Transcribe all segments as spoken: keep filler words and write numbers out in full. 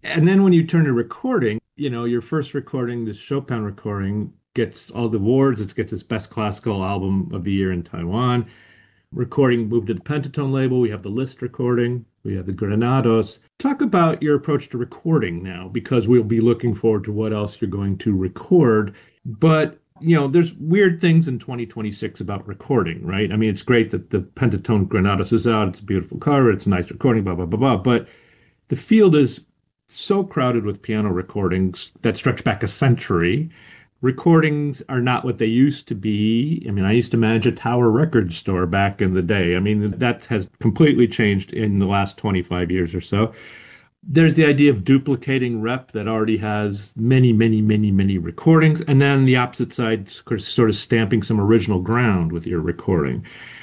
And then when you turn to recording, you know, your first recording, the Chopin recording, gets all the awards. It gets its best classical album of the year in Taiwan. Recording moved to the Pentatone label. We have the Liszt recording. We have the Granados. Talk about your approach to recording now, because we'll be looking forward to what else you're going to record. But, you know, there's weird things in twenty twenty-six about recording, right? I mean, it's great that the Pentatone Granados is out. It's a beautiful cover. It's a nice recording, blah, blah, blah, blah. But the field is so crowded with piano recordings that stretch back a century. Recordings are not what they used to be. I mean, I used to manage a Tower Records store back in the day. I mean, that has completely changed in the last twenty-five years or so. There's the idea of duplicating rep that already has many, many, many, many recordings. And then the opposite side, sort of stamping some original ground with your recording.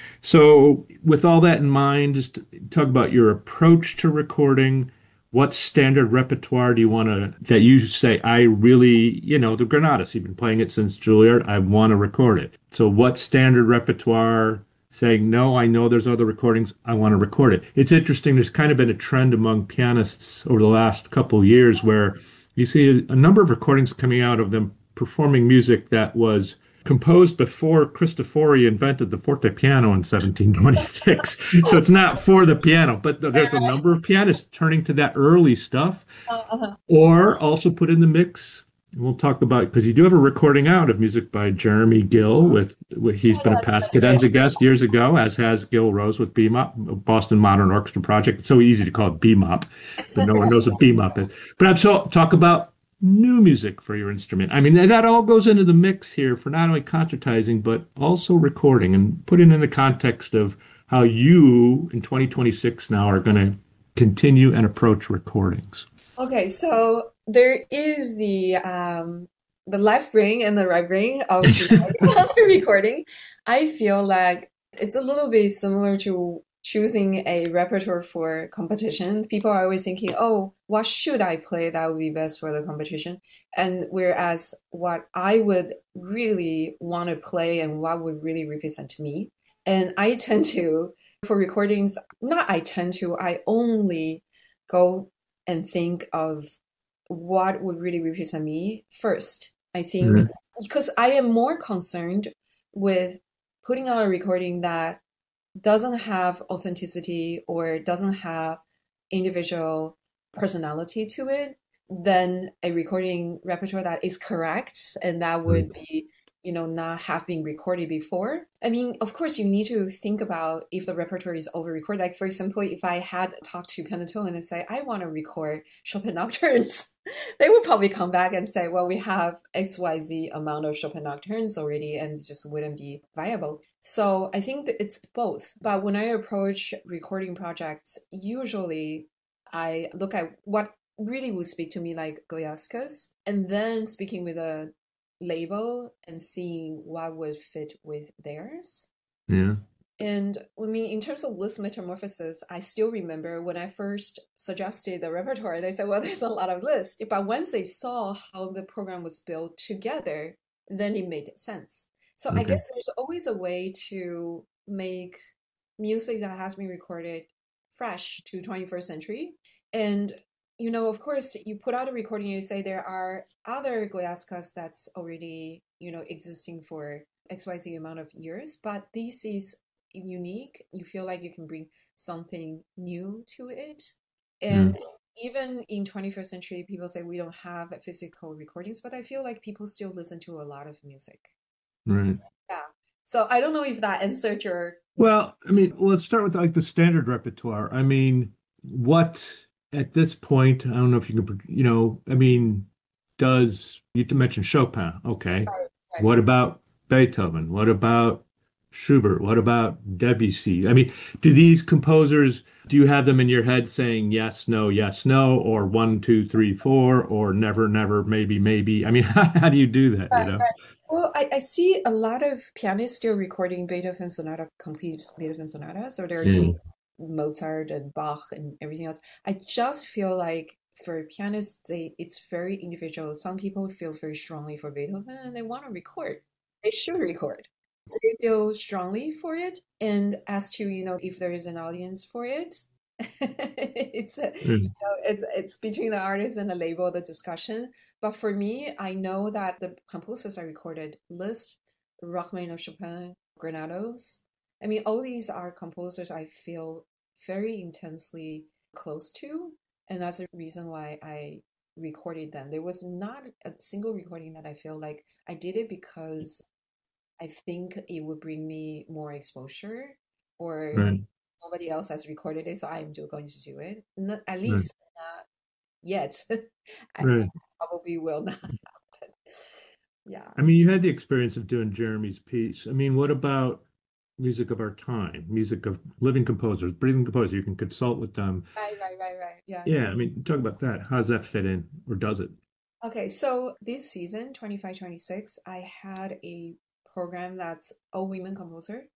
So, with all that in mind, just talk about your approach to recording. What standard repertoire do you want to, that you say, I really, you know, the Granados, you've been playing it since Juilliard, I want to record it. So, what standard repertoire saying, no, I know there's other recordings, I want to record it? It's interesting, there's kind of been a trend among pianists over the last couple of years where you see a, a number of recordings coming out of them performing music that was composed before Cristofori invented the forte piano in seventeen twenty-six. So it's not for the piano, but there's a number of pianists turning to that early stuff, Uh-huh. or also put in the mix. We'll talk about, because you do have a recording out of music by Jeremy Gill with, with he's Oh, been a yes, past that's right. cadenza guest years ago, as has Gil Rose with B M O P, Boston Modern Orchestra Project. It's so easy to call it B M O P, but no one knows what B M O P is. But I'm so talk about new music for your instrument. I mean, that all goes into the mix here for not only concertizing, but also recording, and put it in the context of how you in twenty twenty-six now are going to continue and approach recordings. Okay, so there is the um the left brain and the right brain of recording. Of recording. I feel like it's a little bit similar to choosing a repertoire for competition. People are always thinking, oh, what should I play that would be best for the competition? And whereas what I would really want to play and what would really represent me. And I tend to, for recordings, not I tend to, I only go and think of what would really represent me first. I think Mhm. because I am more concerned with putting out a recording that doesn't have authenticity or doesn't have individual personality to it than a recording repertoire that is correct and that would be, you know, not have been recorded before. I mean, of course, you need to think about if the repertoire is over recorded. Like, for example, if I had talked to Pentatone and say, I want to record Chopin nocturnes, they would probably come back and say, well, we have X Y Z amount of Chopin nocturnes already, and it just wouldn't be viable. So I think that it's both. But when I approach recording projects, usually I look at what really would speak to me, like Goyaskas, and then speaking with a label and seeing what would fit with theirs. Yeah. And I mean, in terms of list metamorphosis, I still remember when I first suggested the repertoire, they said, well, there's a lot of lists. But once they saw how the program was built together, then it made sense. So I Okay. guess there's always a way to make music that has been recorded fresh to twenty-first century. And, you know, of course, you put out a recording, you say there are other Goyaskas that's already, you know, existing for X Y Z amount of years, but this is unique. You feel like you can bring something new to it. Yeah. And even in twenty-first century, people say we don't have physical recordings, but I feel like people still listen to a lot of music. Right. Yeah. So I don't know if that answered your. Well, I mean, let's start with like the standard repertoire. I mean, what at this point, I don't know if you can, you know, I mean, does you mentioned Chopin? Okay. Right, right. What about Beethoven? What about Schubert? What about Debussy? I mean, do these composers, do you have them in your head saying yes, no, yes, no, or one, two, three, four, or never, never, maybe, maybe? I mean, how, how do you do that, you Right, know? right. Well, I, I see a lot of pianists still recording Beethoven sonata, complete Beethoven sonata. So they're doing Yeah. Mozart and Bach and everything else. I just feel like for pianists, they it's very individual. Some people feel very strongly for Beethoven and they want to record. They should record. They feel strongly for it. And as to, you know, if there is an audience for it, it's a, you Mm. know, it's it's between the artist and the label, the discussion. But for me, I know that the composers I recorded, Liszt, Rachmaninoff, Chopin, Granados. I mean, all these are composers I feel very intensely close to, and that's the reason why I recorded them. There was not a single recording that I feel like I did it because I think it would bring me more exposure, or Right. nobody else has recorded it, so I'm do- going to do it. Not, at Right. least not yet. I Right. probably will not happen. Yeah. I mean, you had the experience of doing Jeremy's piece. I mean, what about music of our time, music of living composers, breathing composers? You can consult with them. Right, right, right, right. Yeah. Yeah, I mean, talk about that. How does that fit in, or does it? Okay, so this season, twenty-five, twenty-six, I had a program that's all women composer.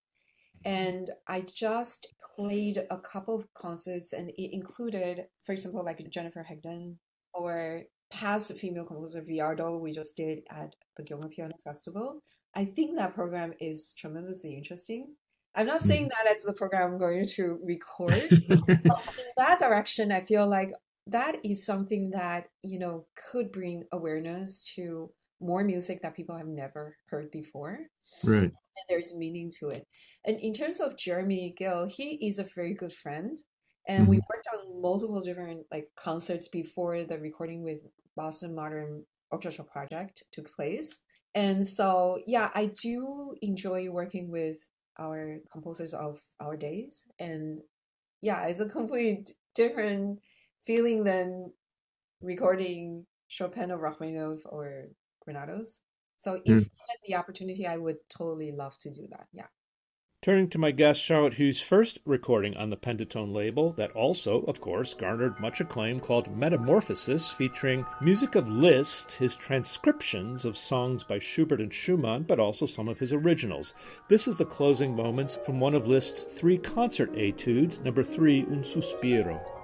And I just played a couple of concerts, and it included, for example, like Jennifer Higdon or past female composer Viardo we just did at the Gilmer Piano Festival. I think that program is tremendously interesting. I'm not saying Mhm. that it's the program I'm going to record. In that direction, I feel like that is something that, you know, could bring awareness to more music that people have never heard before, Right. and there's meaning to it. And in terms of Jeremy Gill, he is a very good friend, and we Mhm. worked on multiple different like concerts before the recording with Boston Modern Orchestra Project took place. And so, yeah, I do enjoy working with our composers of our days, and yeah, it's a completely d- different feeling than recording Chopin or Rachmaninoff or Granados. So if Mm. given the opportunity, I would totally love to do that. Yeah. Turning to my guest, Charlotte Hugh's first recording on the Pentatone label that also, of course, garnered much acclaim, called Metamorphosis, featuring music of Liszt, his transcriptions of songs by Schubert and Schumann, but also some of his originals. This is the closing moments from one of Liszt's three concert etudes, number three, Un Suspiro.